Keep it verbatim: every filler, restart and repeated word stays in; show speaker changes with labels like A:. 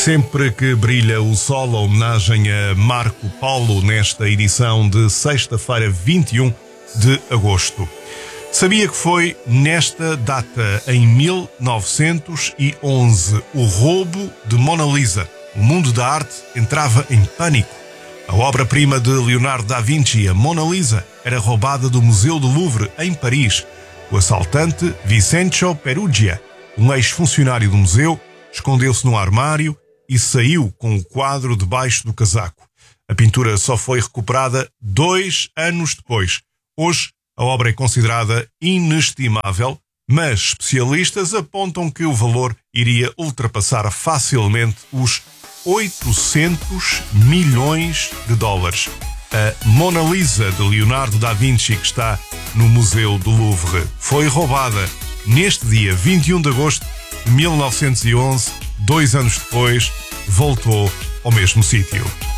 A: Sempre que brilha o sol, a homenagem a Marco Polo nesta edição de sexta-feira, vinte e um de agosto. Sabia que foi nesta data, em mil novecentos e onze, o roubo de Mona Lisa. O mundo da arte entrava em pânico. A obra-prima de Leonardo da Vinci, a Mona Lisa, era roubada do Museu do Louvre, em Paris. O assaltante, Vincenzo Peruggia, um ex-funcionário do museu, escondeu-se no armário e saiu com o quadro debaixo do casaco. A pintura só foi recuperada dois anos depois. Hoje, a obra é considerada inestimável, mas especialistas apontam que o valor iria ultrapassar facilmente os oitocentos milhões de dólares. A Mona Lisa de Leonardo da Vinci, que está no Museu do Louvre, foi roubada neste dia vinte e um de agosto de mil novecentos e onze. Dois anos depois, voltou ao mesmo sítio.